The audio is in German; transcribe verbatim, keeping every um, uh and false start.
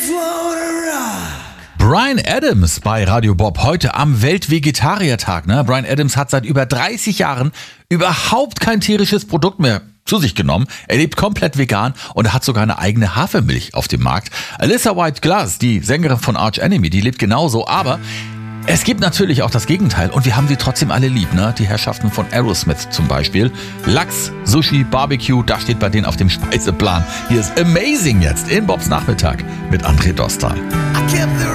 Bryan Adams bei Radio Bob heute am Weltvegetariertag. Ne? Bryan Adams hat seit über dreißig Jahren überhaupt kein tierisches Produkt mehr zu sich genommen. Er lebt komplett vegan und er hat sogar eine eigene Hafermilch auf dem Markt. Alyssa White Glass, die Sängerin von Arch Enemy, die lebt genauso, aber es gibt natürlich auch das Gegenteil und wir haben sie trotzdem alle lieb, ne? Die Herrschaften von Aerosmith zum Beispiel. Lachs, Sushi, Barbecue, das steht bei denen auf dem Speiseplan. Hier ist Amazing jetzt in Bobs Nachmittag mit André Dostal.